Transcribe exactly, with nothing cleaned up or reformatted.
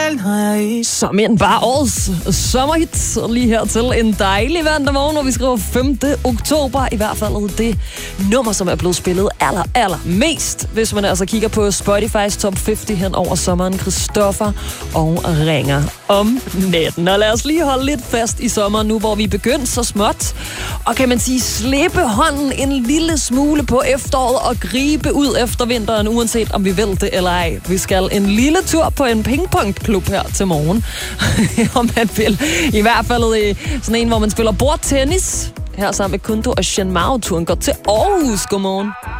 selv når jeg ikke... Som en bare års sommerhit. Lige her til en dejlig mandag morgen, hvor vi skriver femte oktober. I hvert fald det nummer, som er blevet spillet aller, aller mest. Hvis man altså kigger på Spotify's top halvtreds hen over sommeren. Christoffer og ringer om natten. Og lad os lige holde lidt fast i sommeren nu, hvor vi er begyndt så småt. Og kan man sige, slippe hånden en lille smule på efteråret og gribe ud efter vinteren, uanset om vi vil det eller ej. Vi skal en lille tur på en pingpongklub her til morgen. Om man vil. I hvert fald sådan en, hvor man spiller bordtennis. Her sammen med Kundo og Shen Mao. Turen går til Aarhus. Godmorgen.